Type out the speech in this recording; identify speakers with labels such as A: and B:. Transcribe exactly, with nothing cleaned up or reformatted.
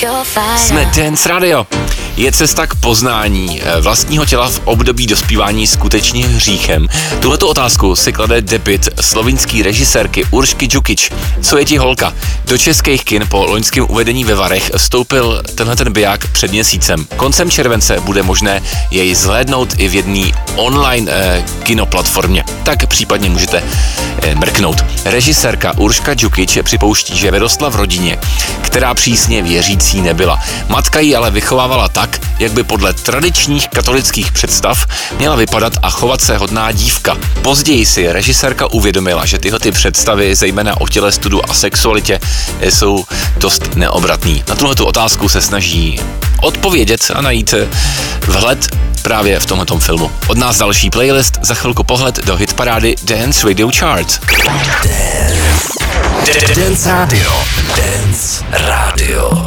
A: Jsme Dance Radio. Je cesta k poznání vlastního těla v období dospívání skutečně hříchem? Tuhletu otázku si klade debut slovinský režisérky Uršky Đukić. Co je ti holka? Do českých kin po loňském uvedení ve Varech vstoupil tenhle ten biják před měsícem. Koncem července bude možné jej zhlédnout i v jedné online eh, kinoplatformě. Tak případně můžete eh, mrknout. Režisérka Urška Đukić připouští, že vyrostla v rodině, která přísně věřící nebyla. Matka ji ale vychovávala tak, jak by podle tradičních katolických představ měla vypadat a chovat se hodná dívka. Později si režisérka uvědomila, že tyhle ty představy, zejména o těle, studu a sexualitě, jsou dost neobratný. Na tuhletu otázku se snaží odpovědět a najít vhled právě v tomhletom filmu. Od nás další playlist, za chvilku pohled do hitparády Dance Radio Chart.
B: Dance Radio. Dance Radio.